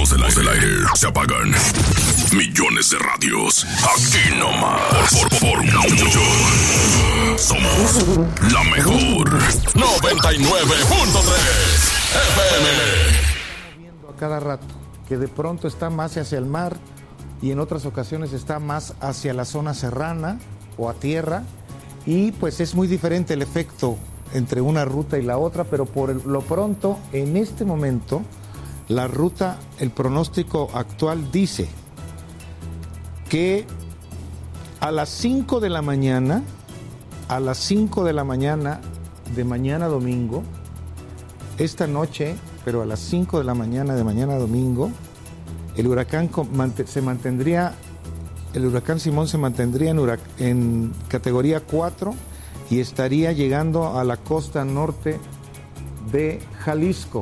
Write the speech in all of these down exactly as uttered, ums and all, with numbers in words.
Todos del aire, del aire se apagan. Millones de radios. Aquí nomás. Por, por, por mucho. Somos la mejor. noventa y nueve punto tres F M. Viendo a cada rato que de pronto está más hacia el mar y en otras ocasiones está más hacia la zona serrana o a tierra, y pues es muy diferente el efecto entre una ruta y la otra, pero por lo pronto en este momento la ruta, el pronóstico actual dice que a las cinco de la mañana, a las cinco de la mañana de mañana domingo, esta noche, pero a las cinco de la mañana de mañana domingo, el huracán se mantendría, el huracán Simón se mantendría en, hurac- en categoría cuatro y estaría llegando a la costa norte de Jalisco.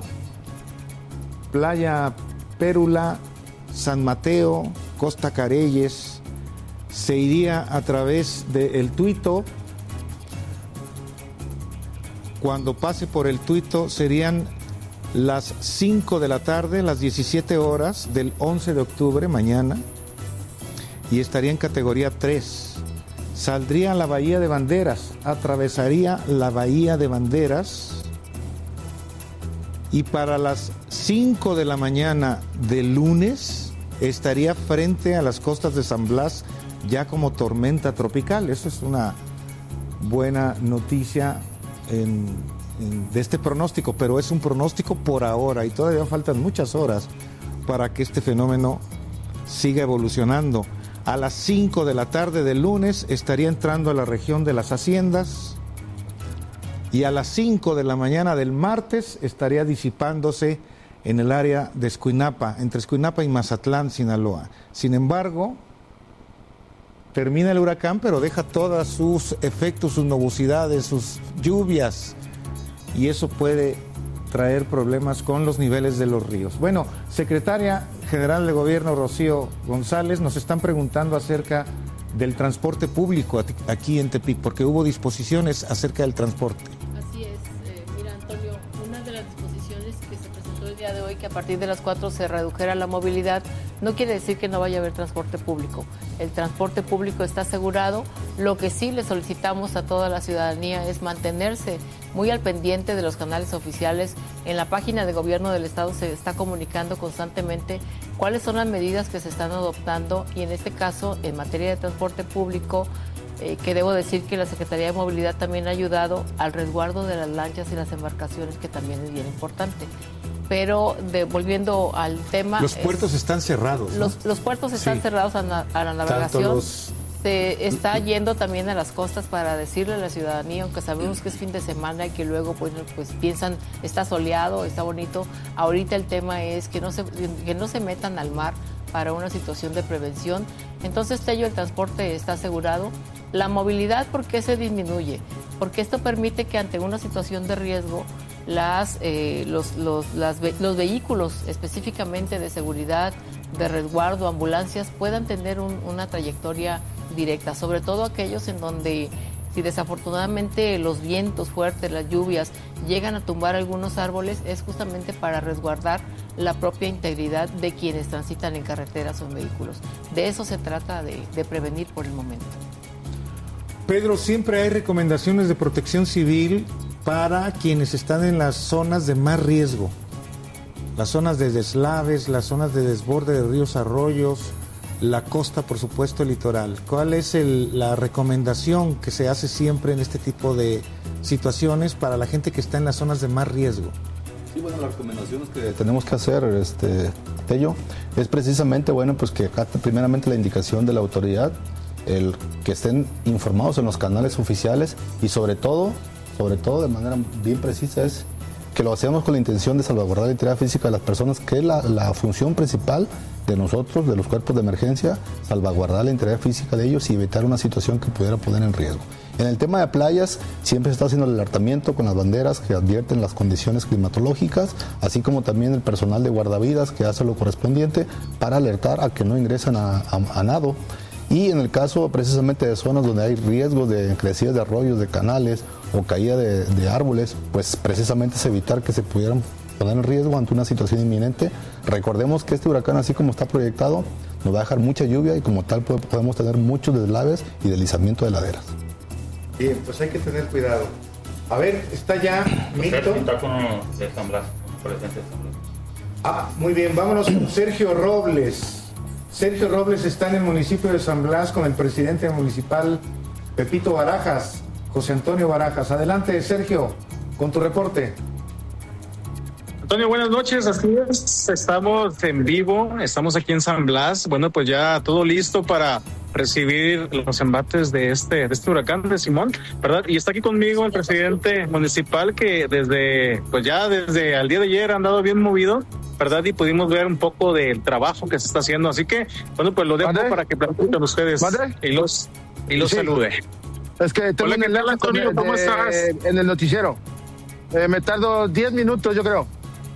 Playa Pérula, San Mateo, Costa Careyes, se iría a través del Tuito. Cuando pase por el Tuito serían las cinco de la tarde, las diecisiete horas del once de octubre, mañana, y estaría en categoría tres. Saldría a la Bahía de Banderas, atravesaría la Bahía de Banderas, y para las cinco de la mañana del lunes estaría frente a las costas de San Blas ya como tormenta tropical. Eso es una buena noticia en, en, de este pronóstico, pero es un pronóstico por ahora y todavía faltan muchas horas para que este fenómeno siga evolucionando. A las cinco de la tarde del lunes estaría entrando a la región de las Haciendas, y a las cinco de la mañana del martes estaría disipándose en el área de Escuinapa, entre Escuinapa y Mazatlán, Sinaloa. Sin embargo, termina el huracán, pero deja todos sus efectos, sus nubosidades, sus lluvias, y eso puede traer problemas con los niveles de los ríos. Bueno, secretaria general de Gobierno Rocío González, nos están preguntando acerca del transporte público aquí en Tepic, porque hubo disposiciones acerca del transporte. Así es, eh, mira Antonio, una de las disposiciones que se presentó el día de hoy, que a partir de las cuatro se redujera la movilidad, no quiere decir que no vaya a haber transporte público. El transporte público está asegurado. Lo que sí le solicitamos a toda la ciudadanía es mantenerse muy al pendiente de los canales oficiales. En la página de gobierno del estado se está comunicando constantemente cuáles son las medidas que se están adoptando, y en este caso, en materia de transporte público, eh, que debo decir que la Secretaría de Movilidad también ha ayudado al resguardo de las lanchas y las embarcaciones, que también es bien importante. Pero de, volviendo al tema... Los puertos es, están cerrados, ¿no? Los, los puertos están sí. cerrados a, na, a la navegación. Los... Se está yendo también a las costas para decirle a la ciudadanía, aunque sabemos que es fin de semana y que luego pues, pues piensan, está soleado, está bonito. Ahorita el tema es que no se, que no se metan al mar para una situación de prevención. Entonces, Tello, el transporte está asegurado. La movilidad, ¿por qué se disminuye? Porque esto permite que ante una situación de riesgo, las, eh, los, los, las, los vehículos específicamente de seguridad, de resguardo, ambulancias, puedan tener un, una trayectoria directa, sobre todo aquellos en donde, si desafortunadamente los vientos fuertes, las lluvias, llegan a tumbar algunos árboles, es justamente para resguardar la propia integridad de quienes transitan en carreteras o en vehículos. De eso se trata de, de prevenir por el momento. Pedro, siempre hay recomendaciones de protección civil para quienes están en las zonas de más riesgo, las zonas de deslaves, las zonas de desborde de ríos, arroyos, la costa, por supuesto, el litoral. ¿Cuál es el, la recomendación que se hace siempre en este tipo de situaciones para la gente que está en las zonas de más riesgo? Sí, bueno, las recomendaciones que tenemos que hacer, este, Tello, es precisamente, bueno, pues que acate primeramente la indicación de la autoridad, el que estén informados en los canales oficiales, y sobre todo, sobre todo de manera bien precisa, es que lo hacemos con la intención de salvaguardar la integridad física de las personas, que es la, la función principal de nosotros, de los cuerpos de emergencia, salvaguardar la integridad física de ellos y evitar una situación que pudiera poner en riesgo. En el tema de playas, siempre se está haciendo el alertamiento con las banderas que advierten las condiciones climatológicas, así como también el personal de guardavidas que hace lo correspondiente para alertar a que no ingresan a, a, a nado. Y en el caso precisamente de zonas donde hay riesgo de crecidas de arroyos, de canales o caída de, de árboles, pues precisamente es evitar que se pudieran poner en riesgo ante una situación inminente. Recordemos que este huracán, así como está proyectado, nos va a dejar mucha lluvia y como tal podemos tener muchos deslaves y deslizamiento de laderas. Bien, pues hay que tener cuidado. A ver, está ya Milton. Está con de San Blas, presidente de San Blas. Ah, muy bien, vámonos con Sergio Robles. Sergio Robles está en el municipio de San Blas con el presidente municipal Pepito Barajas, José Antonio Barajas. Adelante, Sergio, con tu reporte. Antonio, buenas noches, así es, estamos en vivo, estamos aquí en San Blas, bueno, pues ya todo listo para recibir los embates de este, de este huracán de Simón, ¿verdad? Y está aquí conmigo el presidente municipal que desde, pues ya desde el día de ayer ha andado bien movido, ¿verdad? Y pudimos ver un poco del trabajo que se está haciendo, así que, bueno, pues lo dejo ¿Madre? para que platiquen con ustedes ¿Madre? y los, y los sí. salude. Es que tengo Hola, ¿qué tal, Antonio? ¿Cómo de, estás? En el noticiero. Eh, me tardo diez minutos, yo creo.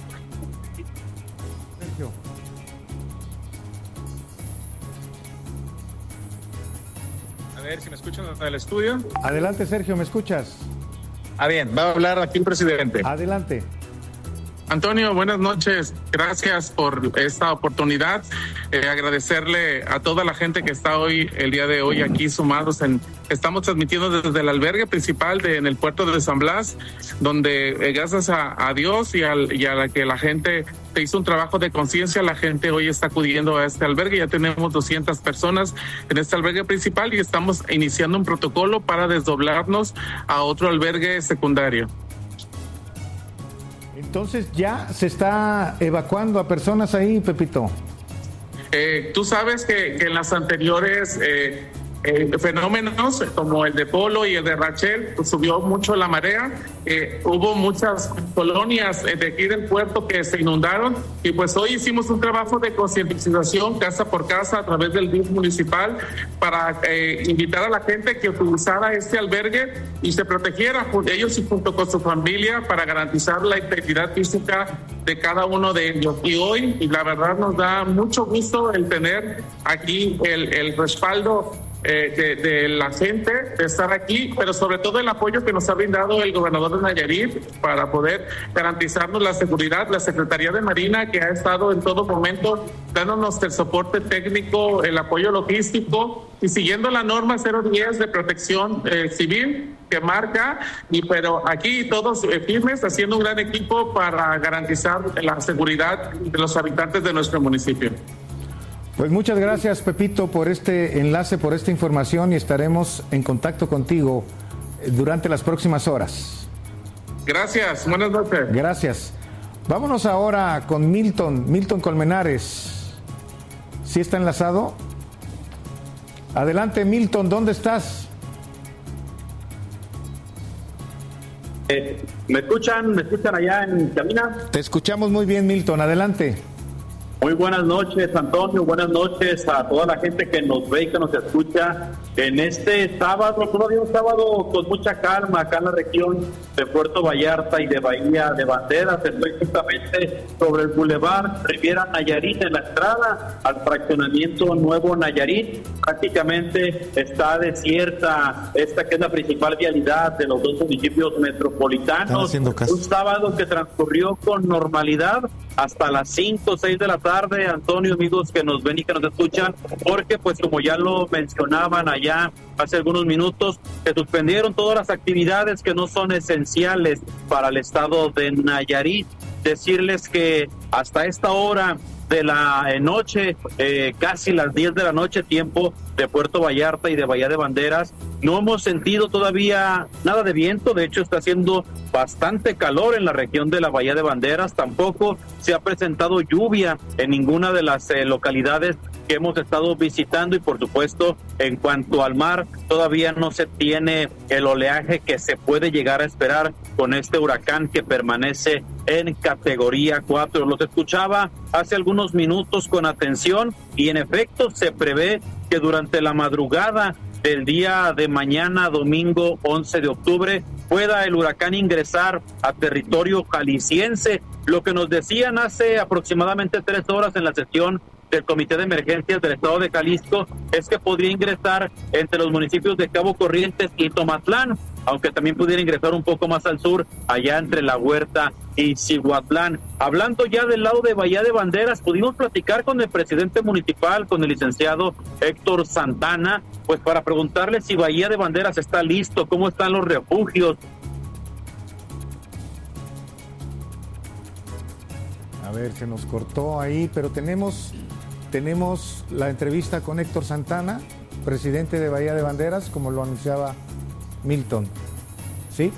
A ver si me escuchan en el estudio. Adelante, Sergio, ¿me escuchas? Ah, bien, va a hablar aquí el presidente. Adelante. Antonio, buenas noches. Gracias por esta oportunidad. Eh, agradecerle a toda la gente que está hoy, el día de hoy, aquí sumados. En, estamos transmitiendo desde el albergue principal de, en el puerto de San Blas, donde eh, gracias a, a Dios y, al, y a la que la gente se hizo un trabajo de conciencia, la gente hoy está acudiendo a este albergue. Ya tenemos doscientas personas en este albergue principal y estamos iniciando un protocolo para desdoblarnos a otro albergue secundario. Entonces ya se está evacuando a personas ahí, Pepito. Eh, tú sabes que, que en las anteriores eh, eh, fenómenos como el de Polo y el de Rachel, pues subió mucho la marea. Eh, hubo muchas colonias de aquí del puerto que se inundaron y pues hoy hicimos un trabajo de concientización casa por casa a través del D I F municipal para eh, invitar a la gente que utilizara este albergue y se protegiera ellos y junto con su familia para garantizar la integridad física de cada uno de ellos. Y hoy, y la verdad nos da mucho gusto el tener aquí el, el respaldo Eh, de, de la gente, de estar aquí, pero sobre todo el apoyo que nos ha brindado el gobernador de Nayarit para poder garantizarnos la seguridad, la Secretaría de Marina que ha estado en todo momento dándonos el soporte técnico, el apoyo logístico y siguiendo la norma cero diez de protección eh, civil que marca, y pero aquí todos eh, firmes haciendo un gran equipo para garantizar la seguridad de los habitantes de nuestro municipio. Pues muchas gracias, Pepito, por este enlace, por esta información y estaremos en contacto contigo durante las próximas horas. Gracias, buenas noches. Gracias. Vámonos ahora con Milton, Milton Colmenares. ¿Sí está enlazado? Adelante, Milton, ¿dónde estás? Eh, ¿Me escuchan? ¿Me escuchan allá en cabina? Te escuchamos muy bien, Milton, adelante. Muy buenas noches, Antonio, buenas noches a toda la gente que nos ve y que nos escucha en este sábado, todavía un sábado con mucha calma acá en la región de Puerto Vallarta y de Bahía de Banderas. Estoy justamente sobre el Boulevard Riviera Nayarit en la entrada al fraccionamiento Nuevo Nayarit. Prácticamente está desierta esta que es la principal vialidad de los dos municipios metropolitanos. Un sábado que transcurrió con normalidad hasta las cinco o seis de la tarde, Antonio, amigos que nos ven y que nos escuchan, porque pues como ya lo mencionaban allá hace algunos minutos, se suspendieron todas las actividades que no son esenciales para el estado de Nayarit. Decirles que hasta esta hora de la noche, eh, casi las diez de la noche, tiempo de Puerto Vallarta y de Bahía de Banderas, no hemos sentido todavía nada de viento. De hecho, está haciendo bastante calor en la región de la Bahía de Banderas. Tampoco se ha presentado lluvia en ninguna de las eh, localidades que hemos estado visitando, y por supuesto, en cuanto al mar, todavía no se tiene el oleaje que se puede llegar a esperar con este huracán que permanece en categoría cuatro. Los escuchaba hace algunos minutos con atención y en efecto se prevé que durante la madrugada del día de mañana, domingo once de octubre, pueda el huracán ingresar a territorio jalisciense. Lo que nos decían hace aproximadamente tres horas en la sesión del Comité de Emergencias del Estado de Jalisco es que podría ingresar entre los municipios de Cabo Corrientes y Tomatlán. aunque también pudiera ingresar un poco más al sur, allá entre La Huerta y Cihuatlán. Hablando ya del lado de Bahía de Banderas, pudimos platicar con el presidente municipal, con el licenciado Héctor Santana, pues para preguntarle si Bahía de Banderas está listo, cómo están los refugios. A ver, se nos cortó ahí, pero tenemos, tenemos la entrevista con Héctor Santana, presidente de Bahía de Banderas, como lo anunciaba Milton. ¿Sí?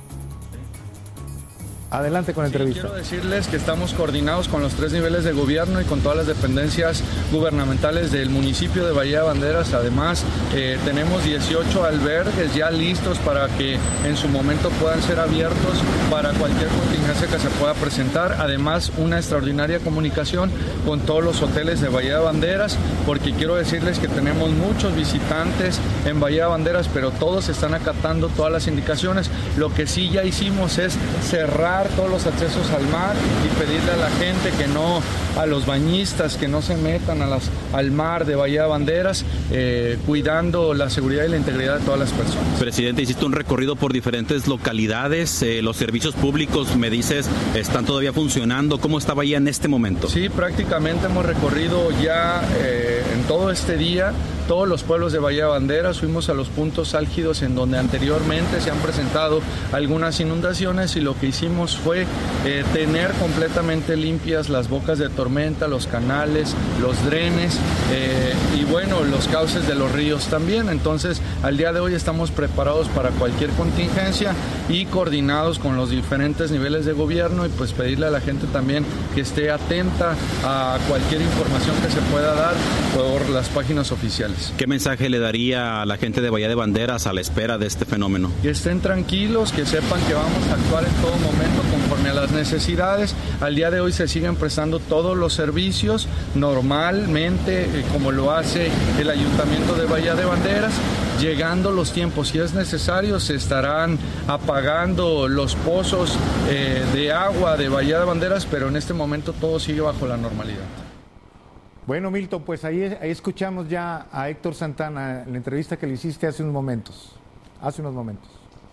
Adelante con la entrevista. Sí, quiero decirles que estamos coordinados con los tres niveles de gobierno y con todas las dependencias gubernamentales del municipio de Bahía de Banderas. Además, eh, tenemos dieciocho albergues ya listos para que en su momento puedan ser abiertos para cualquier contingencia que se pueda presentar. Además, una extraordinaria comunicación con todos los hoteles de Bahía de Banderas, porque quiero decirles que tenemos muchos visitantes en Bahía de Banderas, pero todos están acatando todas las indicaciones. Lo que sí ya hicimos es cerrar todos los accesos al mar y pedirle a la gente que no, a los bañistas que no se metan a las, al mar de Bahía de Banderas, eh, cuidando la seguridad y la integridad de todas las personas. Presidente, hiciste un recorrido por diferentes localidades, eh, los servicios públicos, me dices, están todavía funcionando. ¿Cómo está Bahía en este momento? Sí, prácticamente hemos recorrido ya eh, en todo este día todos los pueblos de Bahía de Banderas, fuimos a los puntos álgidos en donde anteriormente se han presentado algunas inundaciones y lo que hicimos fue eh, tener completamente limpias las bocas de tormenta, los canales, los drenes eh, y bueno, los cauces de los ríos también. Entonces, al día de hoy estamos preparados para cualquier contingencia y coordinados con los diferentes niveles de gobierno y pues pedirle a la gente también que esté atenta a cualquier información que se pueda dar por las páginas oficiales. ¿Qué mensaje le daría a la gente de Bahía de Banderas a la espera de este fenómeno? Que estén tranquilos, que sepan que vamos a actuar en todo momento conforme a las necesidades. Al día de hoy se siguen prestando todos los servicios normalmente, eh, como lo hace el Ayuntamiento de Bahía de Banderas. Llegando los tiempos, si es necesario, se estarán apagando los pozos eh, de agua de Bahía de Banderas, pero en este momento todo sigue bajo la normalidad. Bueno, Milton, pues ahí, ahí escuchamos ya a Héctor Santana en la entrevista que le hiciste hace unos momentos. Hace unos momentos.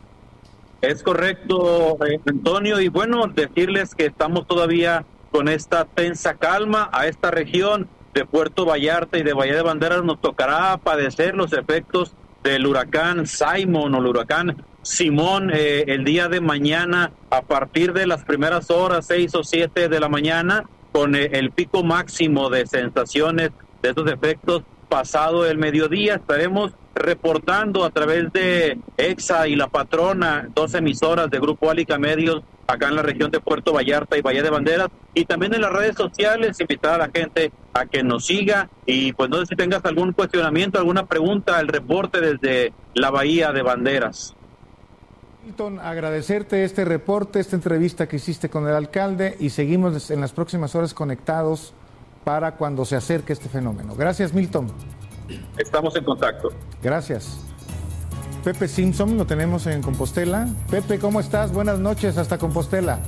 Es correcto, eh, Antonio, y bueno, decirles que estamos todavía con esta tensa calma. A esta región de Puerto Vallarta y de Bahía de Banderas nos tocará padecer los efectos del huracán Simon o el huracán Simón eh, el día de mañana a partir de las primeras horas, seis o siete de la mañana, con el pico máximo de sensaciones de estos efectos pasado el mediodía. Estaremos reportando a través de EXA y La Patrona, dos emisoras de Grupo Álica Medios, acá en la región de Puerto Vallarta y Bahía de Banderas, y también en las redes sociales, invitar a la gente a que nos siga, y pues no sé si tengas algún cuestionamiento, alguna pregunta, el reporte desde la Bahía de Banderas. Milton, agradecerte este reporte, esta entrevista que hiciste con el alcalde y seguimos en las próximas horas conectados para cuando se acerque este fenómeno. Gracias, Milton. Estamos en contacto. Gracias. Pepe Simpson lo tenemos en Compostela. Pepe, ¿cómo estás? Buenas noches hasta Compostela.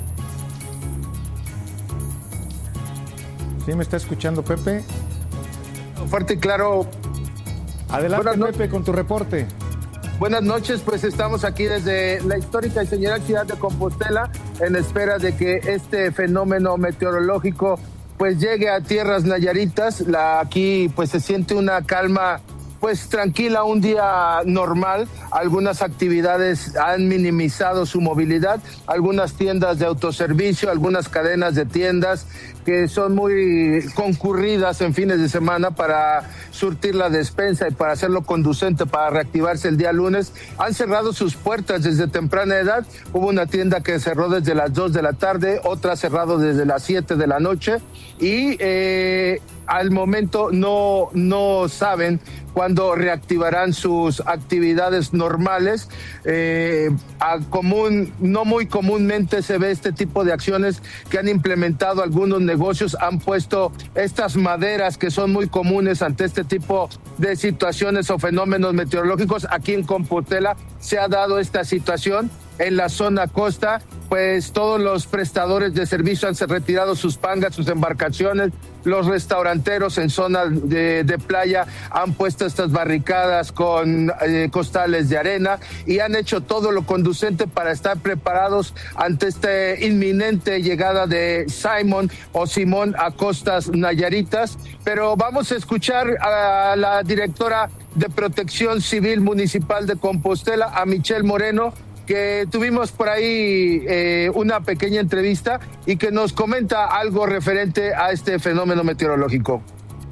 ¿Sí me está escuchando, Pepe? Fuerte y claro. Adelante, no- Pepe, con tu reporte. Buenas noches, pues estamos aquí desde la histórica y señalada ciudad de Compostela en espera de que este fenómeno meteorológico pues llegue a tierras nayaritas. La, aquí pues se siente una calma pues tranquila, un día normal. Algunas actividades han minimizado su movilidad, algunas tiendas de autoservicio, algunas cadenas de tiendas que son muy concurridas en fines de semana para surtir la despensa y para hacerlo conducente para reactivarse el día lunes, han cerrado sus puertas desde temprana edad. Hubo una tienda que cerró desde las dos de la tarde, otra cerrado desde las siete de la noche y eh, al momento no, no saben cuándo reactivarán sus actividades normales. Eh, a común, no muy comúnmente se ve este tipo de acciones que han implementado algunos negocios, han puesto estas maderas que son muy comunes ante este tipo de situaciones o fenómenos meteorológicos. Aquí en Compostela se ha dado esta situación en la zona costa pues todos los prestadores de servicio han retirado sus pangas, sus embarcaciones. Los restauranteros en zonas de, de playa han puesto estas barricadas con eh, costales de arena y han hecho todo lo conducente para estar preparados ante esta inminente llegada de Simon o Simón a costas nayaritas. Pero vamos a escuchar a la directora de Protección Civil Municipal de Compostela, a Michelle Moreno, que tuvimos por ahí eh, una pequeña entrevista y que nos comenta algo referente a este fenómeno meteorológico.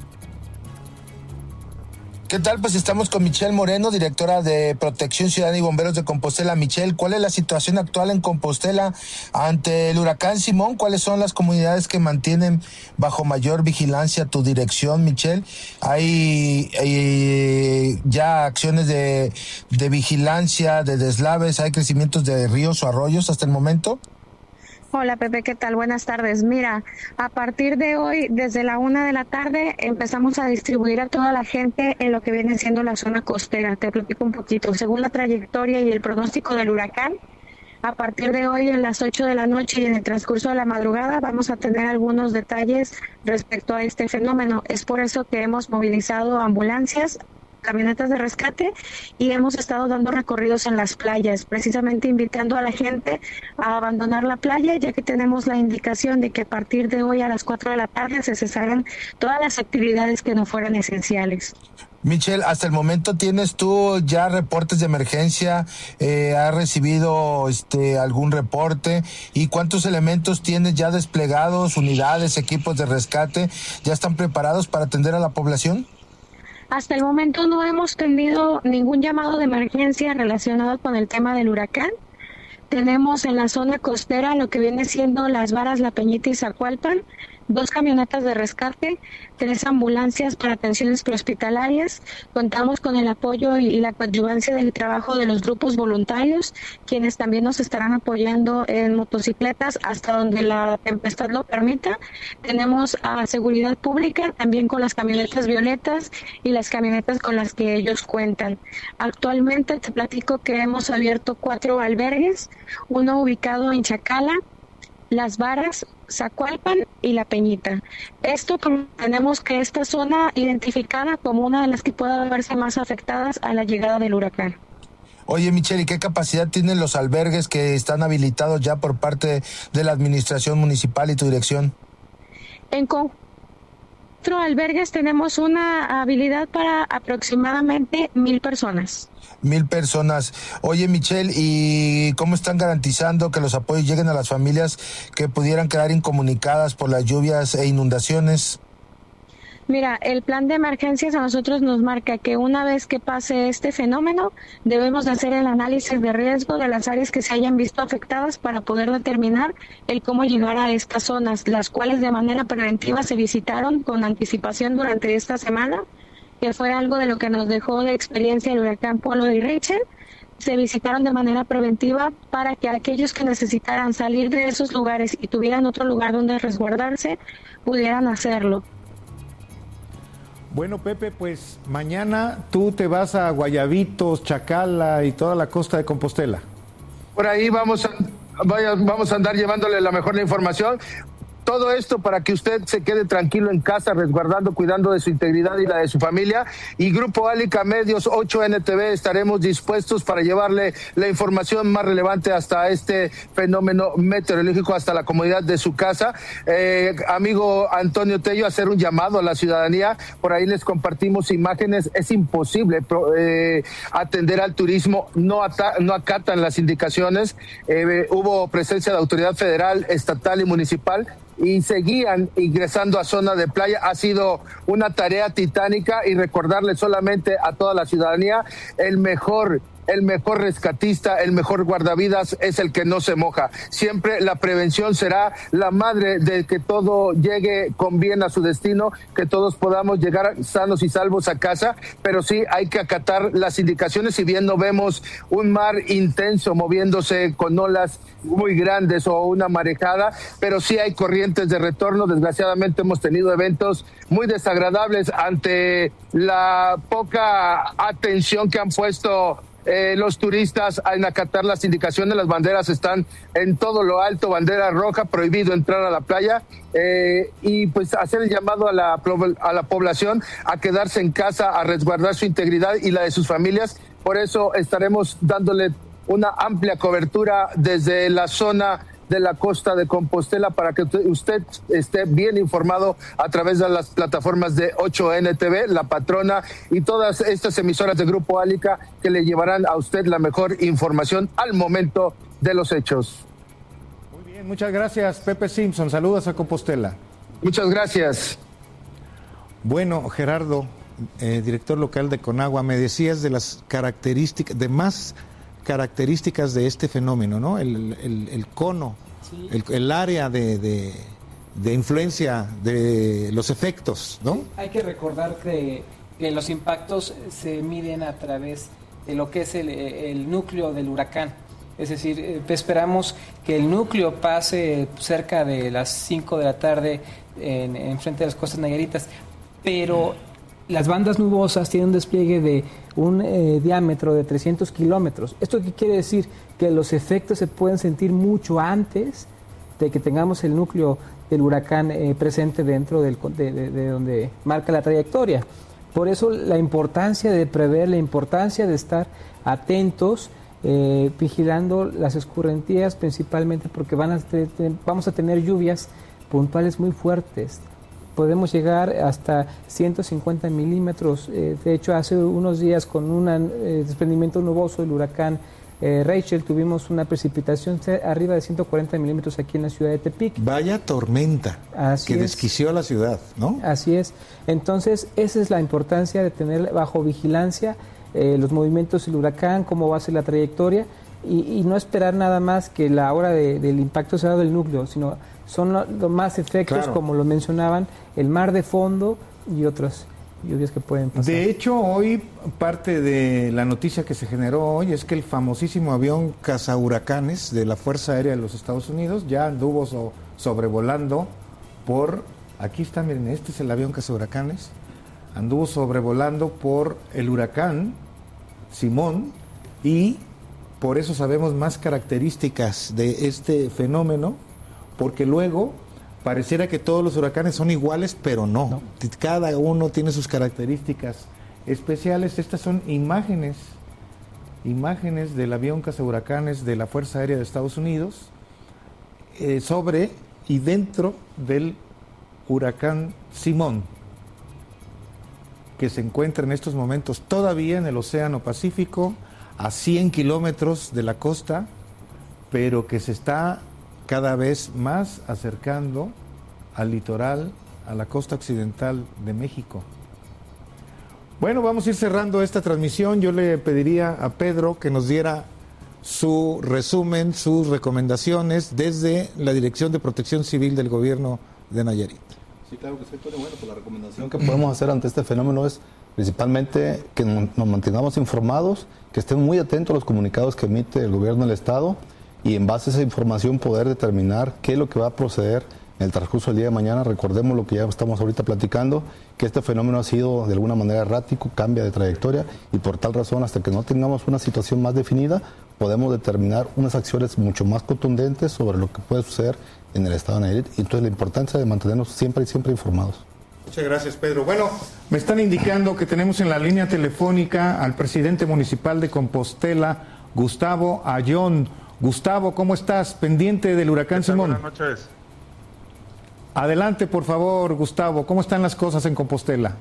¿Qué tal? Pues estamos con Michelle Moreno, directora de Protección Ciudadana y Bomberos de Compostela. Michelle, ¿cuál es la situación actual en Compostela ante el huracán Simón? ¿Cuáles son las comunidades que mantienen bajo mayor vigilancia tu dirección, Michelle? ¿Hay, hay ya acciones de, de vigilancia, de deslaves? ¿Hay crecimientos de ríos o arroyos hasta el momento? Hola Pepe, ¿qué tal? Buenas tardes. Mira, a partir de hoy, desde la una de la tarde, empezamos a distribuir a toda la gente en lo que viene siendo la zona costera. Te platico un poquito. Según la trayectoria y el pronóstico del huracán, a partir de hoy, en las ocho de la noche y en el transcurso de la madrugada, vamos a tener algunos detalles respecto a este fenómeno. Es por eso que hemos movilizado ambulancias, camionetas de rescate y hemos estado dando recorridos en las playas, precisamente invitando a la gente a abandonar la playa, ya que tenemos la indicación de que a partir de hoy a las cuatro de la tarde se cesarán todas las actividades que no fueran esenciales. Michelle, hasta el momento tienes tú ya reportes de emergencia, eh, ¿has recibido este algún reporte? ¿Y cuántos elementos tienes ya desplegados, unidades, equipos de rescate, ya están preparados para atender a la población? Hasta el momento no hemos tenido ningún llamado de emergencia relacionado con el tema del huracán. Tenemos en la zona costera lo que viene siendo Las Varas, La Peñita y Zacualpan, dos camionetas de rescate, tres ambulancias para atenciones prehospitalarias. Contamos con el apoyo y la coadyuvancia del trabajo de los grupos voluntarios, quienes también nos estarán apoyando en motocicletas hasta donde la tempestad lo permita. Tenemos a seguridad pública también con las camionetas violetas y las camionetas con las que ellos cuentan. Actualmente te platico que hemos abierto cuatro albergues, uno ubicado en Chacala, Las Varas, Zacualpan y La Peñita. Esto tenemos que esta zona identificada como una de las que pueda verse más afectadas a la llegada del huracán. Oye, Michelle, ¿y qué capacidad tienen los albergues que están habilitados ya por parte de la administración municipal y tu dirección? En cuatro albergues tenemos una habilidad para aproximadamente mil personas. Mil personas. Oye, Michelle, ¿y cómo están garantizando que los apoyos lleguen a las familias que pudieran quedar incomunicadas por las lluvias e inundaciones? Mira, el plan de emergencias a nosotros nos marca que una vez que pase este fenómeno, debemos de hacer el análisis de riesgo de las áreas que se hayan visto afectadas para poder determinar el cómo llegar a estas zonas, las cuales de manera preventiva se visitaron con anticipación durante esta semana, que fue algo de lo que nos dejó de experiencia el huracán Polo y Rachel. Se visitaron de manera preventiva para que aquellos que necesitaran salir de esos lugares y tuvieran otro lugar donde resguardarse, pudieran hacerlo. Bueno, Pepe, pues mañana tú te vas a Guayabitos, Chacala y toda la costa de Compostela. Por ahí vamos a, vaya, vamos a andar llevándole la mejor información. Todo esto para que usted se quede tranquilo en casa, resguardando, cuidando de su integridad y la de su familia. Y Grupo Álica Medios ocho N T V estaremos dispuestos para llevarle la información más relevante hasta este fenómeno meteorológico, hasta la comodidad de su casa. Eh, amigo Antonio Tello, hacer un llamado a la ciudadanía. Por ahí les compartimos imágenes. Es imposible eh, atender al turismo. No, ata- no acatan las indicaciones. Eh, hubo presencia de autoridad federal, estatal y municipal, y seguían ingresando a zona de playa. Ha sido una tarea titánica, y recordarle solamente a toda la ciudadanía, el mejor el mejor rescatista, el mejor guardavidas es el que no se moja. Siempre la prevención será la madre de que todo llegue con bien a su destino, que todos podamos llegar sanos y salvos a casa, pero sí hay que acatar las indicaciones. Si bien no vemos un mar intenso moviéndose con olas muy grandes o una marejada, pero sí hay corrientes de retorno. Desgraciadamente hemos tenido eventos muy desagradables ante la poca atención que han puesto eh, los turistas en acatar las indicaciones. Las banderas están en todo lo alto, bandera roja, prohibido entrar a la playa, eh, y pues hacer el llamado a la, a la población a quedarse en casa, a resguardar su integridad y la de sus familias. Por eso estaremos dándole una amplia cobertura desde la zona de la costa de Compostela para que usted esté bien informado a través de las plataformas de ocho ene te ve, La Patrona y todas estas emisoras de Grupo Álica que le llevarán a usted la mejor información al momento de los hechos. Muy bien, muchas gracias, Pepe Simpson. Saludos a Compostela. Muchas gracias. Bueno, Gerardo, eh, director local de Conagua, me decías de las características, de más características de este fenómeno, ¿no? El, el, el cono, sí. el, el área de, de, de influencia de los efectos, ¿no? Sí, hay que recordar que, que los impactos se miden a través de lo que es el, el núcleo del huracán. Es decir, esperamos que el núcleo pase cerca de las cinco de la tarde en, en frente de las costas nayaritas, pero las bandas nubosas tienen un despliegue de un eh, diámetro de trescientos kilómetros. ¿Esto qué quiere decir? Que los efectos se pueden sentir mucho antes de que tengamos el núcleo del huracán eh, presente dentro del, de, de, de donde marca la trayectoria. Por eso la importancia de prever, la importancia de estar atentos, eh, vigilando las escurrentías principalmente porque van a te, te, vamos a tener lluvias puntuales muy fuertes. Podemos llegar hasta ciento cincuenta milímetros. Eh, de hecho, hace unos días con un eh, desprendimiento nuboso del huracán eh, Rachel tuvimos una precipitación arriba de ciento cuarenta milímetros aquí en la ciudad de Tepic. Vaya tormenta Así que es. desquició a la ciudad, ¿no? Así es. Entonces, esa es la importancia de tener bajo vigilancia eh, los movimientos del huracán, cómo va a ser la trayectoria y, y no esperar nada más que la hora de, del impacto sea del núcleo, sino son los lo más efectos, claro, como lo mencionaban, el mar de fondo y otras lluvias que pueden pasar. De hecho, hoy parte de la noticia que se generó hoy es que el famosísimo avión cazahuracanes de la Fuerza Aérea de los Estados Unidos ya anduvo so, sobrevolando por, aquí está, miren, este es el avión cazahuracanes, anduvo sobrevolando por el huracán Simón y por eso sabemos más características de este fenómeno, porque luego pareciera que todos los huracanes son iguales, pero no. no. Cada uno tiene sus características especiales. Estas son imágenes, imágenes del avión cazahuracanes de la Fuerza Aérea de Estados Unidos eh, sobre y dentro del huracán Simón, que se encuentra en estos momentos todavía en el Océano Pacífico, a cien kilómetros de la costa, pero que se está cada vez más acercando al litoral, a la costa occidental de México. Bueno, vamos a ir cerrando esta transmisión. Yo le pediría a Pedro que nos diera su resumen, sus recomendaciones desde la Dirección de Protección Civil del Gobierno de Nayarit. Sí, claro que sí, Tony. Bueno, pues la recomendación que podemos hacer ante este fenómeno es principalmente que nos mantengamos informados, que estén muy atentos a los comunicados que emite el Gobierno del Estado, y en base a esa información poder determinar qué es lo que va a proceder en el transcurso del día de mañana. Recordemos lo que ya estamos ahorita platicando, que este fenómeno ha sido de alguna manera errático, cambia de trayectoria y por tal razón, hasta que no tengamos una situación más definida, podemos determinar unas acciones mucho más contundentes sobre lo que puede suceder en el estado de Nayarit. Y entonces la importancia de mantenernos siempre y siempre informados. Muchas gracias, Pedro. Bueno, me están indicando que tenemos en la línea telefónica al presidente municipal de Compostela, Gustavo Ayón. Gustavo, ¿cómo estás? Pendiente del huracán Simón. Buenas noches. Adelante, por favor, Gustavo. ¿Cómo están las cosas en Compostela?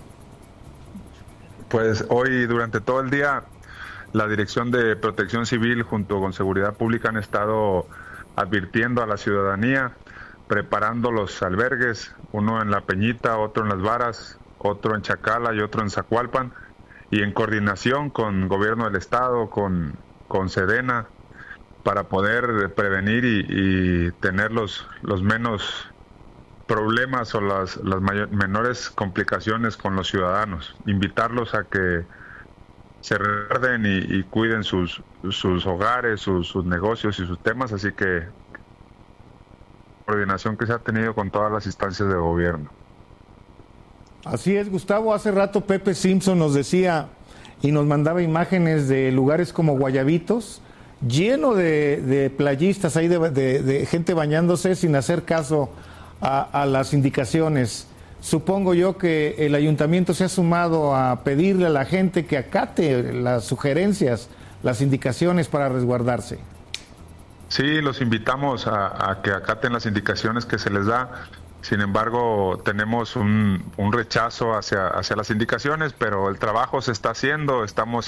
Pues hoy, durante todo el día, la Dirección de Protección Civil junto con Seguridad Pública han estado advirtiendo a la ciudadanía, preparando los albergues, uno en La Peñita, otro en Las Varas, otro en Chacala y otro en Zacualpan, y en coordinación con Gobierno del Estado, con, con Sedena, para poder prevenir y, y tener los, los menos problemas o las, las mayor, menores complicaciones con los ciudadanos. Invitarlos a que se resguarden y, y cuiden sus, sus hogares, sus, sus negocios y sus temas, así que coordinación que se ha tenido con todas las instancias de gobierno. Así es, Gustavo. Hace rato Pepe Simpson nos decía, y nos mandaba imágenes de lugares como Guayabitos, lleno de, de playistas ahí, de, de, de gente bañándose sin hacer caso a, a las indicaciones. Supongo yo que el ayuntamiento se ha sumado a pedirle a la gente que acate las sugerencias, las indicaciones para resguardarse. Sí, los invitamos a, a que acaten las indicaciones que se les da. Sin embargo, tenemos un, un rechazo hacia, hacia las indicaciones, pero el trabajo se está haciendo, estamos